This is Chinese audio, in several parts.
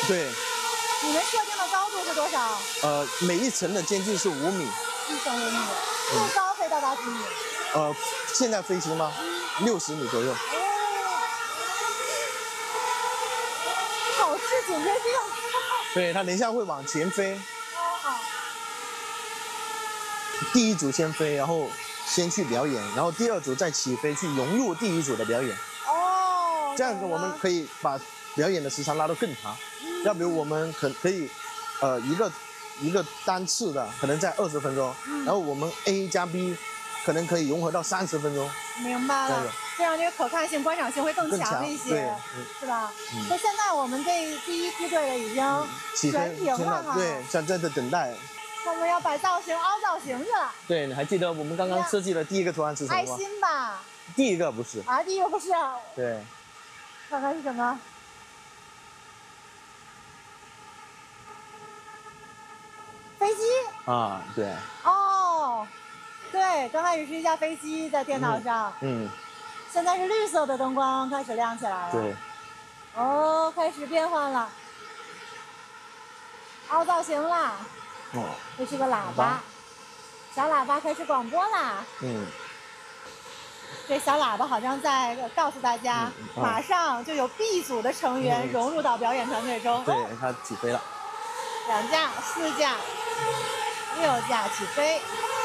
对。 你们设定的高度是多少？ 每一层的间距是5米。 1层5米，最高可以到达几米？ 现在飞行吗？60米左右。 好吃警觉性。 对，它等一下会往前飞。第一组先飞，然后先去表演，然后第2组再起飞去融入第1组的表演。 哦。 这样子我们可以把表演的时长拉得更长。要比如我们可以，一个单次的可能在20分钟，然后我们 A 加 B 可能可以融合到30分钟。 明白了，这样这个可看性、观赏性会更强一些， 对， 是吧？所以现在我们这第1梯队的已经全停了哈。 对，在等待。 我们要摆造型、凹造型去了。 对，你还记得我们刚刚设计的第1个图案是什么吗？ 爱心吧？ 第1个不是。 啊，第1个不是啊。 对。 看看是什么？飞机啊，对。 哦，对，刚开始是一架飞机在电脑上，现在是绿色的灯光开始亮起来了， 对。 哦，开始变换了，凹造型啦，这是个喇叭，小喇叭开始广播啦，这小喇叭好像在告诉大家，马上就有 B 组的成员融入到表演团队中， 对，它起飞了 ，2架、4架。6架起飞，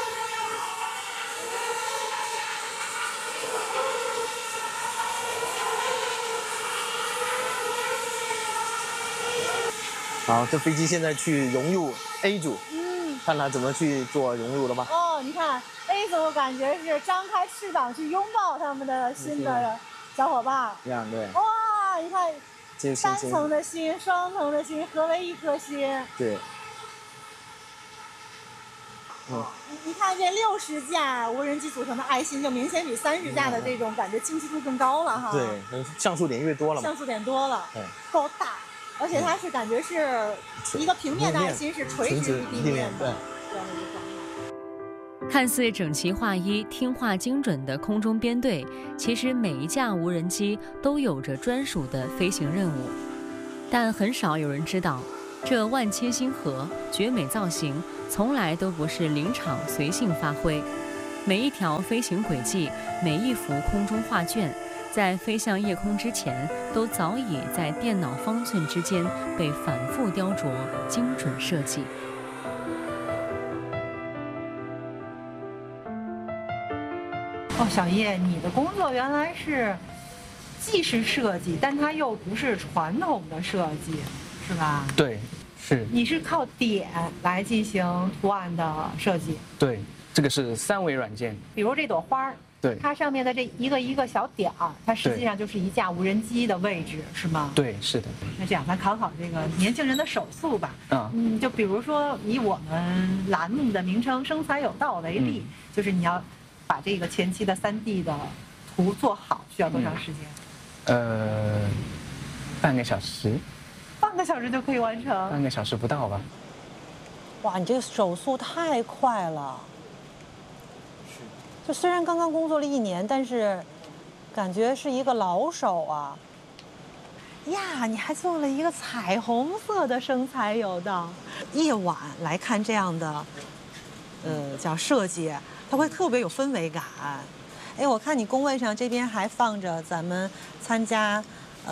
好，这飞机现在去融入 A 组，看它怎么去做融入的吧。 哦，你看 A 组感觉是张开翅膀去拥抱他们的新的小伙伴。 这样对。 哇，你看，3层的心、2层的心合为1颗心。 对。 你看这60架无人机组成的爱心，就明显比30架的这种感觉清晰度更高了哈。 对，像素点越多了嘛。 像素点多了，高大，而且它是感觉是一个平面的爱心，是垂直于地面的这样的一个状态。 看似整齐划一、听话精准的空中编队，其实每一架无人机都有着专属的飞行任务，但很少有人知道。这万千星河、绝美造型，从来都不是临场随性发挥。每一条飞行轨迹，每一幅空中画卷，在飞向夜空之前，都早已在电脑方寸之间被反复雕琢、精准设计。 哦，小叶，你的工作原来是既是设计，但它又不是传统的设计。是吧？ 对，是。 你是靠点来进行图案的设计？ 对，这个是3维软件。 比如这朵花儿， 对， 它上面的这一个一个小点儿，它实际上就是一架无人机的位置，是吗？ 对，是的。 那这样，咱考考这个年轻人的手速吧。就比如说以我们栏目的名称"生财有道"为例，就是你要把这个前期的3D 的图做好，需要多长时间？ 半个小时。 半个小时就可以完成？ 半个小时不到吧。 哇，你这个手速太快了。是。就虽然刚刚工作了1年，但是感觉是一个老手啊。呀，你还做了一个彩虹色的生财有道。夜晚来看这样的，叫设计，它会特别有氛围感。哎，我看你工位上这边还放着咱们参加，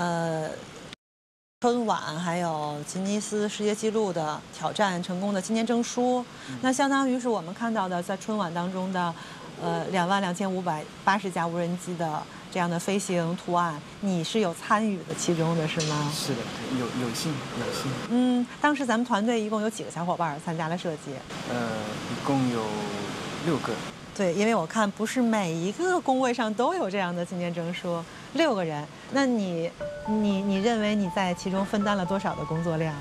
春晚还有吉尼斯世界纪录的挑战成功的纪念证书，那相当于是我们看到的在春晚当中的，22580架无人机的这样的飞行图案，你是有参与的其中的是吗？ 是的，有幸。 当时咱们团队一共有几个小伙伴参加了设计？ 一共有6个。 对，因为我看不是每一个工位上都有这样的纪念证书，6个人。那你认为你在其中分担了多少的工作量？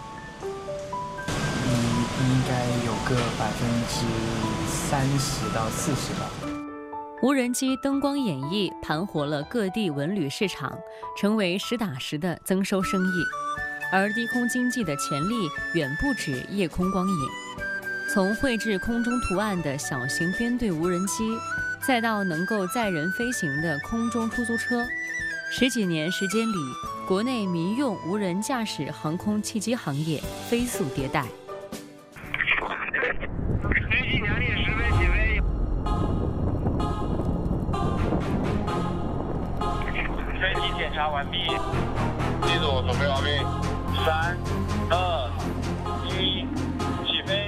应该有个30%到40%吧。 无人机灯光演绎盘活了各地文旅市场，成为实打实的增收生意。而低空经济的潜力远不止夜空光影。从绘制空中图案的小型编队无人机，再到能够载人飞行的空中出租车，10几年时间里， 国内民用无人驾驶航空汽机行业飞速迭代。 飞机两点10分起飞。飞机检查完毕。机组准备完毕。3、2、1，起飞。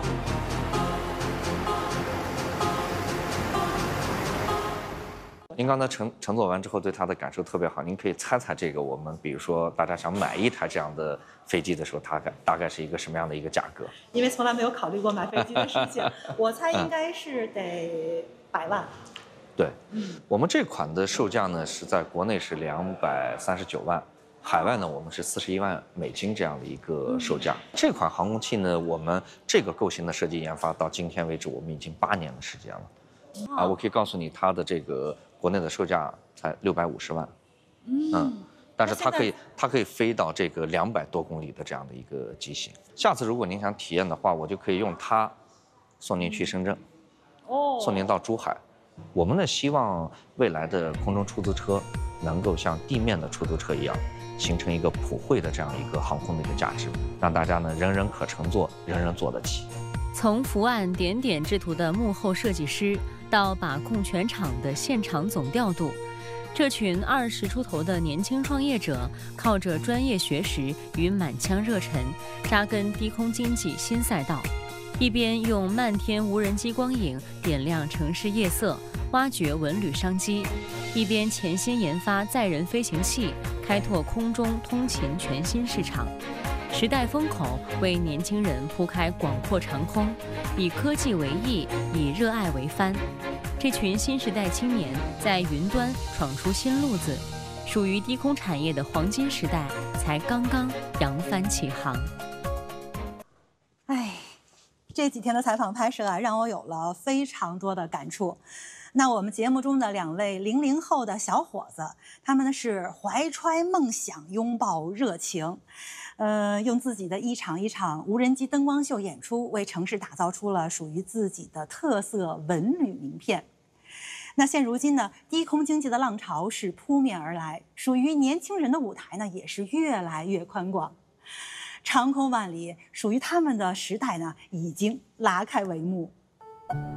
您刚才乘坐完之后，对它的感受特别好。您可以猜猜这个，我们比如说大家想买一台这样的飞机的时候，大概是一个什么样的一个价格？ 因为从来没有考虑过买飞机的事情，我猜应该是得100万。 对，我们这款的售价呢是在国内是239万，海外呢我们是41万美金这样的一个售价。这款航空器呢，我们这个构型的设计研发到今天为止，我们已经8年的时间了。我可以告诉你，它的这个国内的售价才650万，但是它可以飞到这个200多公里的这样的一个机型。下次如果您想体验的话，我就可以用它送您去深圳，送您到珠海。我们呢希望未来的空中出租车能够像地面的出租车一样，形成一个普惠的这样一个航空的一个价值，让大家呢人人可乘坐，人人坐得起。 从伏案点点制图的幕后设计师，到把控全场的现场总调度，这群20出头的年轻创业者，靠着专业学识与满腔热忱，扎根低空经济新赛道，一边用漫天无人激光影点亮城市夜色，挖掘文旅商机，一边潜心研发载人飞行器，开拓空中通勤全新市场。时代风口为年轻人铺开广阔长空，以科技为翼，以热爱为帆。这群新时代青年在云端闯出新路子，属于低空产业的黄金时代才刚刚扬帆起航。 这几天的采访拍摄啊，让我有了非常多的感触。那我们节目中的2位00后的小伙子，他们呢是怀揣梦想，拥抱热情，用自己的一场一场无人机灯光秀演出，为城市打造出了属于自己的特色文旅名片。那现如今呢，低空经济的浪潮是扑面而来，属于年轻人的舞台呢也是越来越宽广。长空万里，属于他们的时代呢已经拉开帷幕。